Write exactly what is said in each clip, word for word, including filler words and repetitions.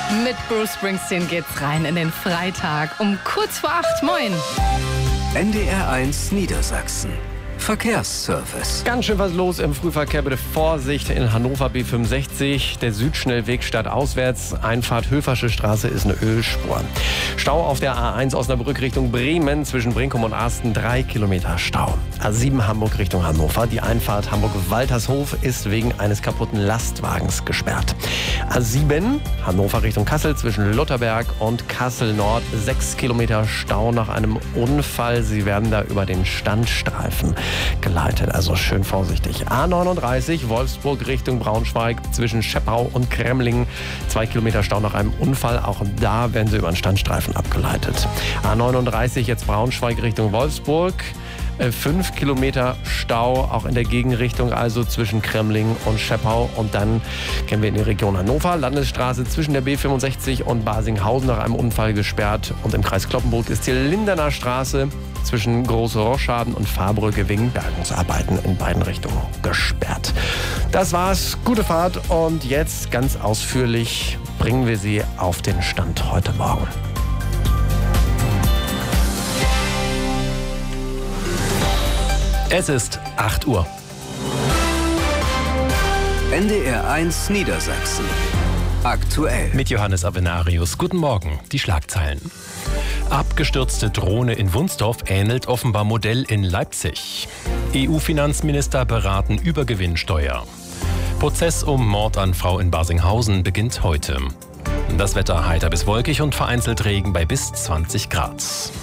Mit Bruce Springsteen geht's rein in den Freitag um kurz vor acht. Moin. N D R eins Niedersachsen. Verkehrsservice. Ganz schön was los im Frühverkehr. Bitte Vorsicht in Hannover B fünfundsechzig. Der Südschnellweg stadtauswärts. Einfahrt Höfersche Straße ist eine Ölspur. Stau auf der A eins Osnabrück Richtung Bremen. Zwischen Brinkum und Asten drei Kilometer Stau. A sieben Hamburg Richtung Hannover. Die Einfahrt Hamburg-Waltershof ist wegen eines kaputten Lastwagens gesperrt. A sieben Hannover Richtung Kassel. Zwischen Lutherberg und Kassel Nord. sechs Kilometer Stau nach einem Unfall. Sie werden da über den Standstreifen geleitet, also schön vorsichtig. A neununddreißig Wolfsburg Richtung Braunschweig zwischen Scheppau und Kremlingen. Zwei Kilometer Stau nach einem Unfall. Auch da werden sie über den Standstreifen abgeleitet. A neununddreißig jetzt Braunschweig Richtung Wolfsburg. Fünf Kilometer Stau, auch in der Gegenrichtung, also zwischen Kremlingen und Scheppau. Und dann gehen wir in die Region Hannover. Landesstraße zwischen der B fünfundsechzig und Basinghausen nach einem Unfall gesperrt. Und im Kreis Cloppenburg ist die Linderner Straße zwischen Große Rosschaden und Fahrbrücke wegen Bergungsarbeiten in beiden Richtungen gesperrt. Das war's. Gute Fahrt. Und jetzt ganz ausführlich bringen wir Sie auf den Stand heute Morgen. Es ist acht Uhr. N D R eins Niedersachsen. Aktuell. Mit Johannes Avenarius. Guten Morgen. Die Schlagzeilen. Abgestürzte Drohne in Wunstorf ähnelt offenbar Modell in Leipzig. E U-Finanzminister beraten Übergewinnsteuer. Prozess um Mord an Frau in Basinghausen beginnt heute. Das Wetter heiter bis wolkig und vereinzelt Regen bei bis zwanzig Grad.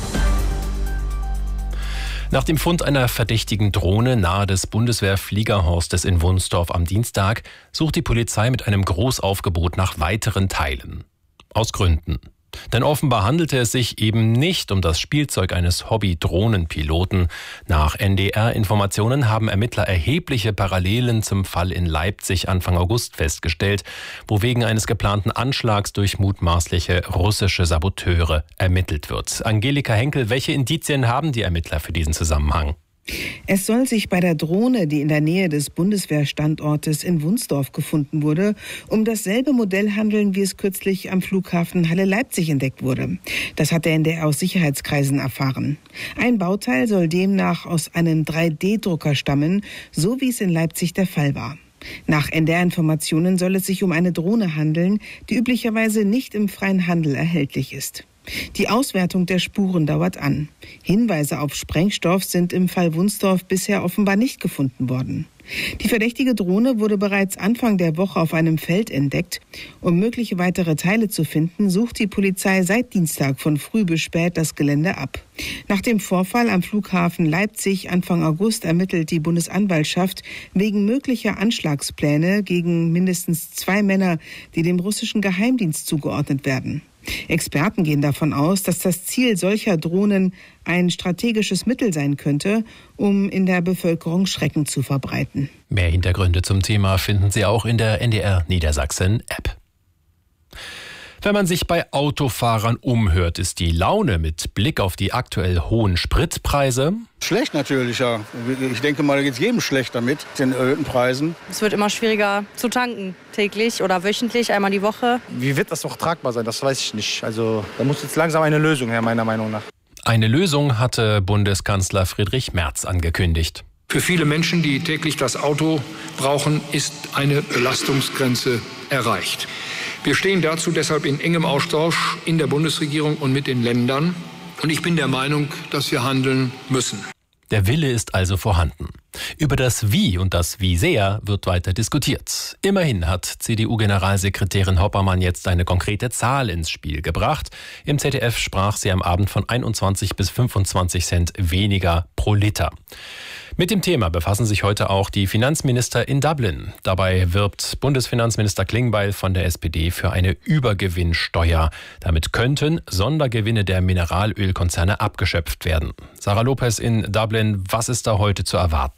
Nach dem Fund einer verdächtigen Drohne nahe des Bundeswehr-Fliegerhorstes in Wunstorf am Dienstag sucht die Polizei mit einem Großaufgebot nach weiteren Teilen. Aus Gründen. Denn offenbar handelte es sich eben nicht um das Spielzeug eines Hobby-Drohnenpiloten. Nach N D R-Informationen haben Ermittler erhebliche Parallelen zum Fall in Leipzig Anfang August festgestellt, wo wegen eines geplanten Anschlags durch mutmaßliche russische Saboteure ermittelt wird. Angelika Henkel, welche Indizien haben die Ermittler für diesen Zusammenhang? Es soll sich bei der Drohne, die in der Nähe des Bundeswehrstandortes in Wunstorf gefunden wurde, um dasselbe Modell handeln, wie es kürzlich am Flughafen Halle-Leipzig entdeckt wurde. Das hat der N D R aus Sicherheitskreisen erfahren. Ein Bauteil soll demnach aus einem drei D Drucker stammen, so wie es in Leipzig der Fall war. Nach N D R-Informationen soll es sich um eine Drohne handeln, die üblicherweise nicht im freien Handel erhältlich ist. Die Auswertung der Spuren dauert an. Hinweise auf Sprengstoff sind im Fall Wunstorf bisher offenbar nicht gefunden worden. Die verdächtige Drohne wurde bereits Anfang der Woche auf einem Feld entdeckt. Um mögliche weitere Teile zu finden, sucht die Polizei seit Dienstag von früh bis spät das Gelände ab. Nach dem Vorfall am Flughafen Leipzig Anfang August ermittelt die Bundesanwaltschaft wegen möglicher Anschlagspläne gegen mindestens zwei Männer, die dem russischen Geheimdienst zugeordnet werden. Experten gehen davon aus, dass das Ziel solcher Drohnen ein strategisches Mittel sein könnte, um in der Bevölkerung Schrecken zu verbreiten. Mehr Hintergründe zum Thema finden Sie auch in der N D R Niedersachsen App. Wenn man sich bei Autofahrern umhört, ist die Laune mit Blick auf die aktuell hohen Spritpreise schlecht natürlich, ja. Ich denke mal, da geht es jedem schlecht damit, den erhöhten Preisen. Es wird immer schwieriger zu tanken, täglich oder wöchentlich, einmal die Woche. Wie wird das noch tragbar sein, das weiß ich nicht. Also da muss jetzt langsam eine Lösung her, meiner Meinung nach. Eine Lösung hatte Bundeskanzler Friedrich Merz angekündigt. Für viele Menschen, die täglich das Auto brauchen, ist eine Belastungsgrenze erreicht. Wir stehen dazu deshalb in engem Austausch in der Bundesregierung und mit den Ländern. Und ich bin der Meinung, dass wir handeln müssen. Der Wille ist also vorhanden. Über das Wie und das Wie sehr wird weiter diskutiert. Immerhin hat C D U-Generalsekretärin Hoppermann jetzt eine konkrete Zahl ins Spiel gebracht. Im Z D F sprach sie am Abend von einundzwanzig bis fünfundzwanzig Cent weniger pro Liter. Mit dem Thema befassen sich heute auch die Finanzminister in Dublin. Dabei wirbt Bundesfinanzminister Klingbeil von der S P D für eine Übergewinnsteuer. Damit könnten Sondergewinne der Mineralölkonzerne abgeschöpft werden. Sarah Lopez in Dublin, was ist da heute zu erwarten?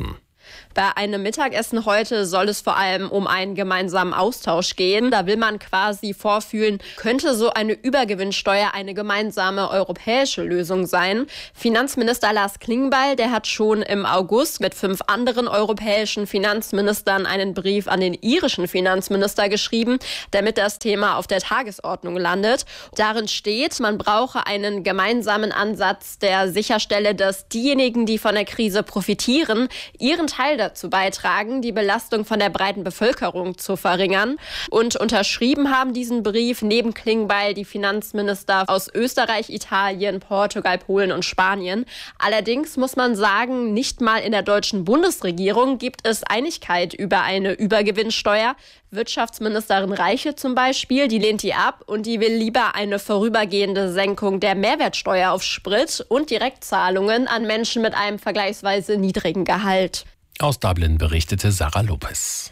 Bei einem Mittagessen heute soll es vor allem um einen gemeinsamen Austausch gehen. Da will man quasi vorfühlen, könnte so eine Übergewinnsteuer eine gemeinsame europäische Lösung sein. Finanzminister Lars Klingbeil, der hat schon im August mit fünf anderen europäischen Finanzministern einen Brief an den irischen Finanzminister geschrieben, damit das Thema auf der Tagesordnung landet. Darin steht, man brauche einen gemeinsamen Ansatz, der sicherstelle, dass diejenigen, die von der Krise profitieren, ihren Teil dazu beitragen, die Belastung von der breiten Bevölkerung zu verringern. Und unterschrieben haben diesen Brief neben Klingbeil die Finanzminister aus Österreich, Italien, Portugal, Polen und Spanien. Allerdings muss man sagen, nicht mal in der deutschen Bundesregierung gibt es Einigkeit über eine Übergewinnsteuer. Wirtschaftsministerin Reiche zum Beispiel, die lehnt die ab und die will lieber eine vorübergehende Senkung der Mehrwertsteuer auf Sprit und Direktzahlungen an Menschen mit einem vergleichsweise niedrigen Gehalt. Aus Dublin berichtete Sarah Lopez.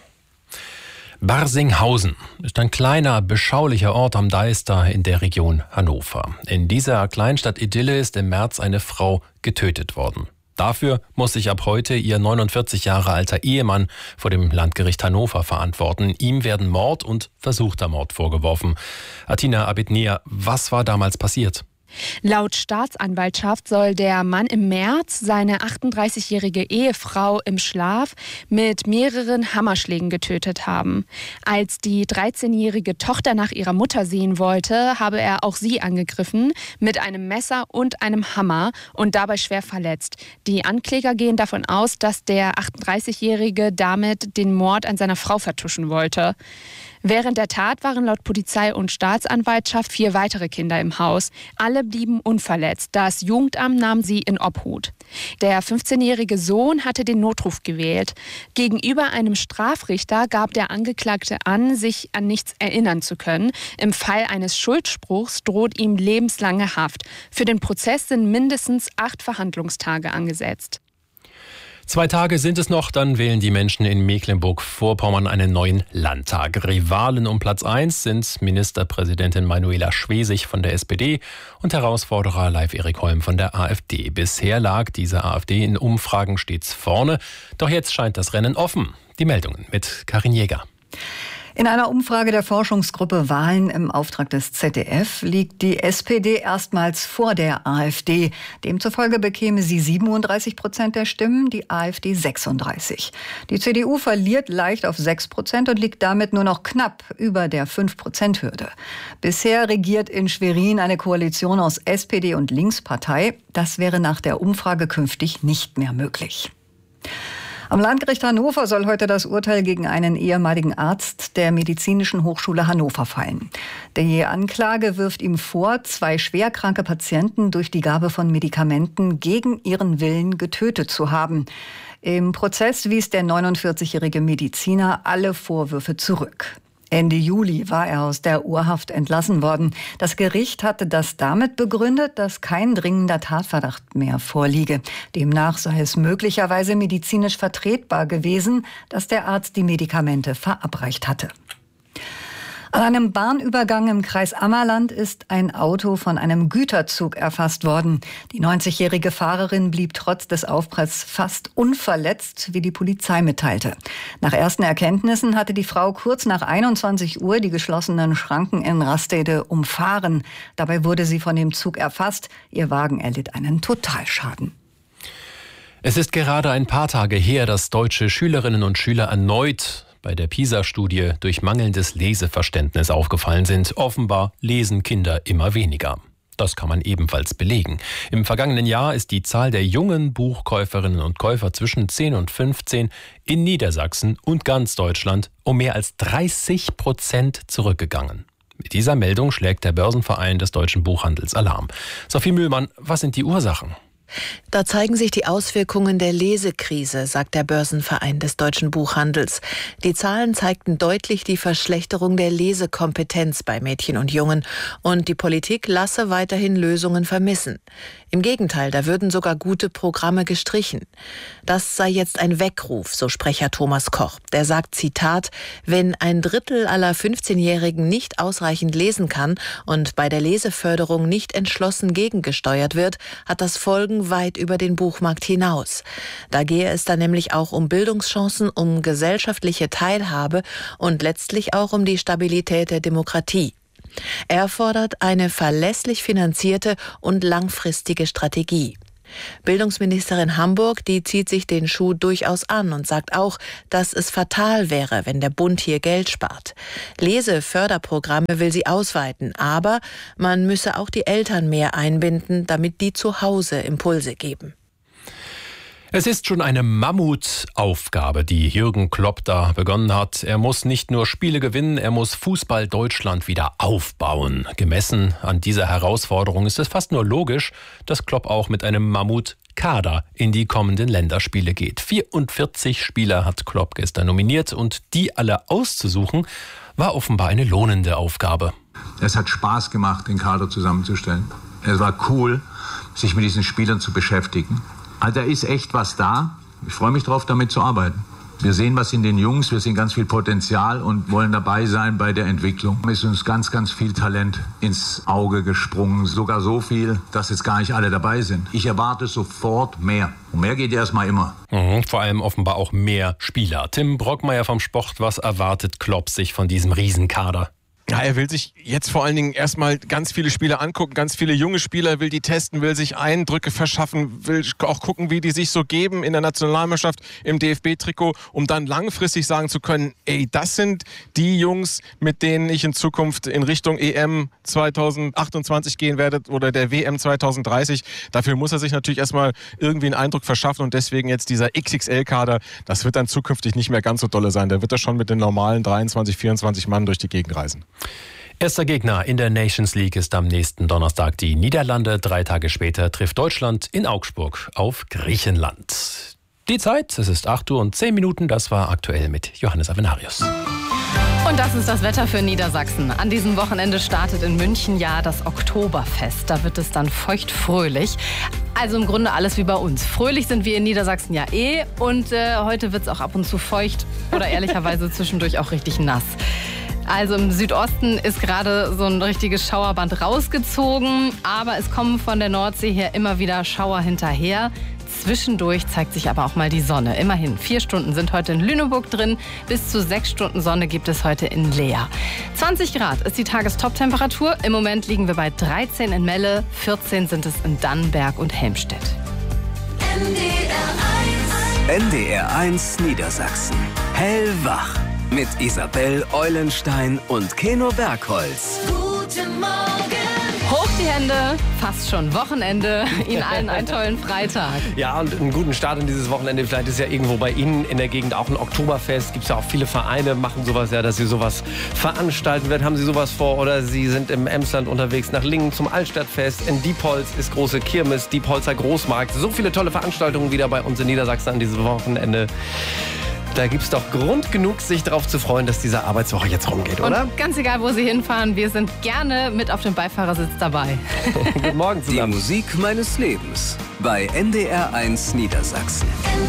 Barsinghausen ist ein kleiner, beschaulicher Ort am Deister in der Region Hannover. In dieser Kleinstadt-Idylle ist im März eine Frau getötet worden. Dafür muss sich ab heute ihr neunundvierzig Jahre alter Ehemann vor dem Landgericht Hannover verantworten. Ihm werden Mord und versuchter Mord vorgeworfen. Atina Abednea, was war damals passiert? Laut Staatsanwaltschaft soll der Mann im März seine achtunddreißigjährige Ehefrau im Schlaf mit mehreren Hammerschlägen getötet haben. Als die dreizehnjährige Tochter nach ihrer Mutter sehen wollte, habe er auch sie angegriffen mit einem Messer und einem Hammer und dabei schwer verletzt. Die Ankläger gehen davon aus, dass der achtunddreißigjährige damit den Mord an seiner Frau vertuschen wollte. Während der Tat waren laut Polizei und Staatsanwaltschaft vier weitere Kinder im Haus. Alle blieben unverletzt. Das Jugendamt nahm sie in Obhut. Der fünfzehnjährige Sohn hatte den Notruf gewählt. Gegenüber einem Strafrichter gab der Angeklagte an, sich an nichts erinnern zu können. Im Fall eines Schuldspruchs droht ihm lebenslange Haft. Für den Prozess sind mindestens acht Verhandlungstage angesetzt. Zwei Tage sind es noch, dann wählen die Menschen in Mecklenburg-Vorpommern einen neuen Landtag. Rivalen um Platz eins sind Ministerpräsidentin Manuela Schwesig von der S P D und Herausforderer Leif-Erik Holm von der AfD. Bisher lag diese AfD in Umfragen stets vorne, doch jetzt scheint das Rennen offen. Die Meldungen mit Karin Jäger. In einer Umfrage der Forschungsgruppe Wahlen im Auftrag des Z D F liegt die S P D erstmals vor der AfD. Demzufolge bekäme sie siebenunddreißig Prozent der Stimmen, die AfD sechsunddreißig. Die C D U verliert leicht auf sechs Prozent und liegt damit nur noch knapp über der fünf Prozent Hürde. Bisher regiert in Schwerin eine Koalition aus S P D und Linkspartei. Das wäre nach der Umfrage künftig nicht mehr möglich. Am Landgericht Hannover soll heute das Urteil gegen einen ehemaligen Arzt der Medizinischen Hochschule Hannover fallen. Die Anklage wirft ihm vor, zwei schwerkranke Patienten durch die Gabe von Medikamenten gegen ihren Willen getötet zu haben. Im Prozess wies der neunundvierzigjährige Mediziner alle Vorwürfe zurück. Ende Juli war er aus der Urhaft entlassen worden. Das Gericht hatte das damit begründet, dass kein dringender Tatverdacht mehr vorliege. Demnach sei es möglicherweise medizinisch vertretbar gewesen, dass der Arzt die Medikamente verabreicht hatte. An einem Bahnübergang im Kreis Ammerland ist ein Auto von einem Güterzug erfasst worden. Die neunzigjährige Fahrerin blieb trotz des Aufpralls fast unverletzt, wie die Polizei mitteilte. Nach ersten Erkenntnissen hatte die Frau kurz nach einundzwanzig Uhr die geschlossenen Schranken in Rastede umfahren. Dabei wurde sie von dem Zug erfasst. Ihr Wagen erlitt einen Totalschaden. Es ist gerade ein paar Tage her, dass deutsche Schülerinnen und Schüler erneut bei der PISA-Studie durch mangelndes Leseverständnis aufgefallen sind. Offenbar lesen Kinder immer weniger. Das kann man ebenfalls belegen. Im vergangenen Jahr ist die Zahl der jungen Buchkäuferinnen und Käufer zwischen zehn und fünfzehn in Niedersachsen und ganz Deutschland um mehr als dreißig Prozent zurückgegangen. Mit dieser Meldung schlägt der Börsenverein des deutschen Buchhandels Alarm. Sophie Mühlmann, was sind die Ursachen? Da zeigen sich die Auswirkungen der Lesekrise, sagt der Börsenverein des deutschen Buchhandels. Die Zahlen zeigten deutlich die Verschlechterung der Lesekompetenz bei Mädchen und Jungen und die Politik lasse weiterhin Lösungen vermissen. Im Gegenteil, da würden sogar gute Programme gestrichen. Das sei jetzt ein Weckruf, so Sprecher Thomas Koch. Der sagt, Zitat, wenn ein Drittel aller fünfzehnjährigen nicht ausreichend lesen kann und bei der Leseförderung nicht entschlossen gegengesteuert wird, hat das Folgen weit über den Buchmarkt hinaus. Da gehe es dann nämlich auch um Bildungschancen, um gesellschaftliche Teilhabe und letztlich auch um die Stabilität der Demokratie. Er fordert eine verlässlich finanzierte und langfristige Strategie. Bildungsministerin Hamburg, die zieht sich den Schuh durchaus an und sagt auch, dass es fatal wäre, wenn der Bund hier Geld spart. Leseförderprogramme will sie ausweiten, aber man müsse auch die Eltern mehr einbinden, damit die zu Hause Impulse geben. Es ist schon eine Mammutaufgabe, die Jürgen Klopp da begonnen hat. Er muss nicht nur Spiele gewinnen, er muss Fußball Deutschland wieder aufbauen. Gemessen an dieser Herausforderung ist es fast nur logisch, dass Klopp auch mit einem Mammutkader in die kommenden Länderspiele geht. vierundvierzig Spieler hat Klopp gestern nominiert und die alle auszusuchen, war offenbar eine lohnende Aufgabe. Es hat Spaß gemacht, den Kader zusammenzustellen. Es war cool, sich mit diesen Spielern zu beschäftigen. Also da ist echt was da. Ich freue mich drauf, damit zu arbeiten. Wir sehen was in den Jungs, wir sehen ganz viel Potenzial und wollen dabei sein bei der Entwicklung. Es ist uns ganz, ganz viel Talent ins Auge gesprungen. Sogar so viel, dass jetzt gar nicht alle dabei sind. Ich erwarte sofort mehr. Und mehr geht erstmal immer. Mhm, vor allem offenbar auch mehr Spieler. Tim Brockmeier vom Sport, was erwartet Klopp sich von diesem Riesenkader? Ja, er will sich jetzt vor allen Dingen erstmal ganz viele Spieler angucken, ganz viele junge Spieler, will die testen, will sich Eindrücke verschaffen, will auch gucken, wie die sich so geben in der Nationalmannschaft, im D F B-Trikot, um dann langfristig sagen zu können, ey, das sind die Jungs, mit denen ich in Zukunft in Richtung E M zweitausendachtundzwanzig gehen werde oder der W M zweitausenddreißig. Dafür muss er sich natürlich erstmal irgendwie einen Eindruck verschaffen und deswegen jetzt dieser X X L-Kader, das wird dann zukünftig nicht mehr ganz so dolle sein. Da wird er schon mit den normalen dreiundzwanzig, vierundzwanzig Mann durch die Gegend reisen. Erster Gegner in der Nations League ist am nächsten Donnerstag die Niederlande. Drei Tage später trifft Deutschland in Augsburg auf Griechenland. Die Zeit, es ist acht Uhr und zehn Minuten. Das war aktuell mit Johannes Avenarius. Und das ist das Wetter für Niedersachsen. An diesem Wochenende startet in München ja das Oktoberfest. Da wird es dann feuchtfröhlich. Also im Grunde alles wie bei uns. Fröhlich sind wir in Niedersachsen ja eh. Und äh, heute wird es auch ab und zu feucht oder ehrlicherweise zwischendurch auch richtig nass. Also im Südosten ist gerade so ein richtiges Schauerband rausgezogen, aber es kommen von der Nordsee her immer wieder Schauer hinterher. Zwischendurch zeigt sich aber auch mal die Sonne. Immerhin, vier Stunden sind heute in Lüneburg drin. Bis zu sechs Stunden Sonne gibt es heute in Leer. zwanzig Grad ist die Tagestop-Temperatur. Im Moment liegen wir bei dreizehn in Melle, vierzehn sind es in Dannenberg und Helmstedt. N D R eins Niedersachsen. Hellwach. Mit Isabel Eulenstein und Keno Bergholz. Guten Morgen. Hoch die Hände, fast schon Wochenende. Ihnen allen einen tollen Freitag. Ja, und einen guten Start in dieses Wochenende. Vielleicht ist ja irgendwo bei Ihnen in der Gegend auch ein Oktoberfest. Gibt es ja auch viele Vereine, machen sowas ja, dass sie sowas veranstalten werden. Haben Sie sowas vor? Oder Sie sind im Emsland unterwegs nach Lingen zum Altstadtfest. In Diepholz ist große Kirmes, Diepholzer Großmarkt. So viele tolle Veranstaltungen wieder bei uns in Niedersachsen an diesem Wochenende. Da gibt es doch Grund genug, sich darauf zu freuen, dass diese Arbeitswoche jetzt rumgeht, oder? Und ganz egal, wo Sie hinfahren, wir sind gerne mit auf dem Beifahrersitz dabei. Guten Morgen zusammen. Die Musik meines Lebens bei N D R eins Niedersachsen.